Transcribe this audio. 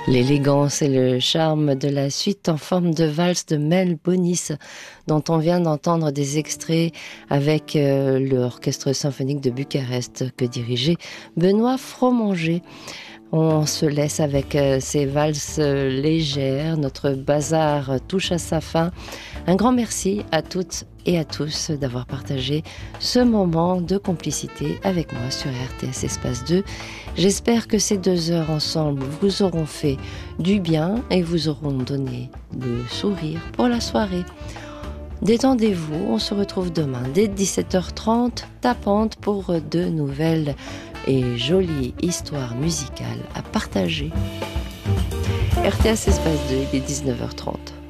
L'élégance et le charme de la suite en forme de valse de Mel Bonis, dont on vient d'entendre des extraits avec l'Orchestre symphonique de Bucarest que dirigeait Benoît Fromanger. On se laisse avec ces valses légères. Notre bazar touche à sa fin. Un grand merci à toutes et à tous d'avoir partagé ce moment de complicité avec moi sur RTS Espace 2. J'espère que ces 2 heures ensemble vous auront fait du bien et vous auront donné le sourire pour la soirée. Détendez-vous, on se retrouve demain dès 17h30, tapante pour de nouvelles et jolies histoires musicales à partager. RTS Espace 2, il est 19h30.